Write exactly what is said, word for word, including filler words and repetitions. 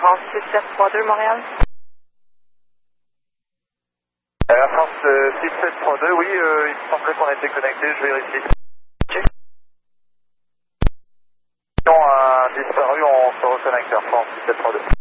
France six sept trois deux, Montréal. Air France euh, six sept trois deux, oui, euh, il me semblait qu'on était connecté, je vérifie. On a disparu, on se reconnecte Air France six sept trois deux.